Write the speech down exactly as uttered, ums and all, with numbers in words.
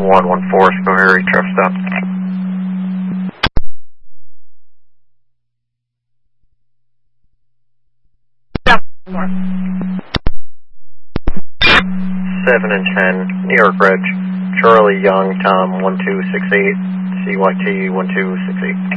one one four, Schoharie, truck stop. seven and ten, New York Reg, Charlie Young, Tom one two six eight, C Y T one two six eight.